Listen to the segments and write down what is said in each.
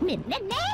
เหม็นแน่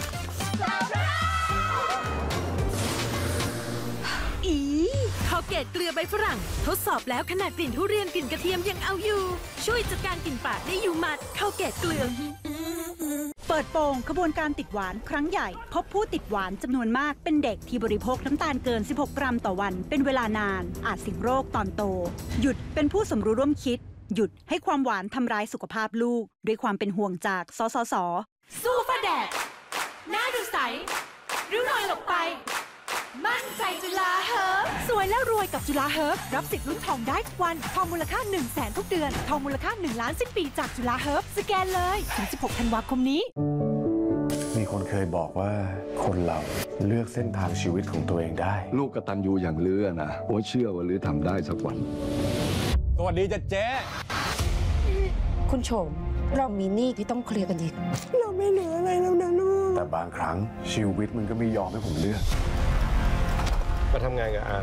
คอลเกตเกลือใบฝรั่งทดสอบแล้วขนาดกลิ่นทุเรียนกลิ่นกระเทียมยังเอาอยู่ช่วยจัดการกลิ่นปากได้อยู่หมัดคอลเกตเกลือเปิดโปงขบวนการติดหวานครั้งใหญ่พบผู้ติดหวานจำนวนมากเป็นเด็กที่บริโภคน้ำตาลเกิน16กรัมต่อวันเป็นเวลานานอาจเสี่ยงโรคตอนโตหยุดเป็นผู้สมรู้ร่วมคิดหยุดให้ความหวานทำร้ายสุขภาพลูกด้วยความเป็นห่วงจากสสส. สู้ฟ้าแดดหน้าดูใสริ้วรอยหลบไปมั่นใจจุฬาเฮิร์บสวยและรวยกับจุฬาเฮิร์บรับสิทธิ์ลุ้นทองได้ทุกวันทองมูลค่า100,000ทุกเดือนทองมูลค่า1 ล้านสิ้นปีจากจุฬาเฮิร์บสแกนเลยถึง16 ธันวาคมนี้มีคนเคยบอกว่าคนเราเลือกเส้นทางชีวิตของตัวเองได้ลูกกตัญญูอย่างลือนะโอ้เชื่อว่าลือทำได้สักวันสวัสดีจ้ะเจ๊คุณโฉมเรามีหนี้ที่ต้องเคลียร์กันอีกเราไม่เหลืออะไรแล้วนะลูกแต่บางครั้งชีวิตมันก็ไม่ยอมให้ผมเลือกมาทำงานกับอา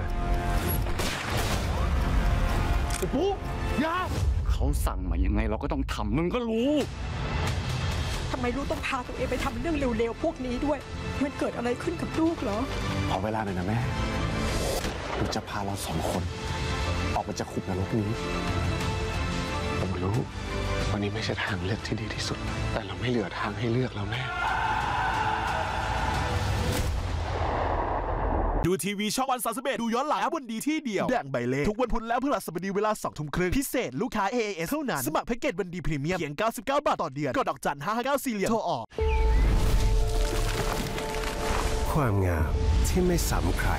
ปุ๊ยาเขาสั่งมายังไงเราก็ต้องทำมึงก็รู้ทำไมลูกต้องพาตัวเองไปทำเรื่องเร็วๆพวกนี้ด้วยมันเกิดอะไรขึ้นกับลูกเหรอขอเวลาหน่อยนะแม่หนูจะพาเรา2 คนออกมาจากขุมนรกนี้ผมรู้วันนี้ไม่ใช่ทางเลือกที่ดีที่สุดแต่เราไม่เหลือทางให้เลือกแล้วแม่ดูทีวีช่องวัน31ดูย้อนหลังบนดีที่เดียวแดงใบเล่ทุกวันพุธและพฤหัสบดีเวลา 20:30 พิเศษลูกค้า AAS เท่านั้นสมัครแพ็กเกจวันดีพรีเมียมเพียง99 บาทต่อเดือนกดดอกจัน559 4 เหลี่ยมโทรออกความงามที่ไม่ซ้ำใคร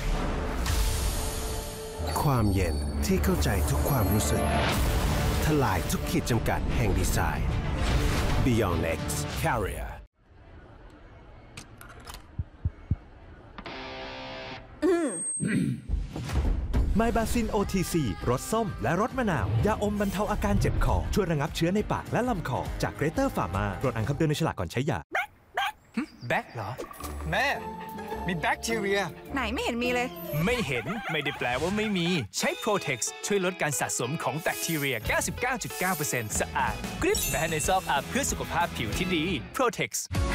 ความเย็นที่เข้าใจทุกความรู้สึกทลายทุกขีดจำกัดแห่งดีไซน์ Beyond X Carrier ไมบาซิน OTC รสส้มและรสมะนาวยาอมบรรเทาอาการเจ็บคอช่วยระงับเชื้อในปากและลำคอจากเกรเตอร์ฟาร์มาโปรดอ่านคำเตือนในฉลากก่อนใช้ยาแบคเหรอแม่มีแบคทีเรียไหนไม่เห็นมีเลยไม่เห็นไม่ได้แปลว่าไม่มีใช้ Protex ช่วยลดการสะสมของแบคทีเรีย 99.9% สะอาดกริบแม้ในซอกอาบเพื่อสุขภาพผิวที่ดี Protex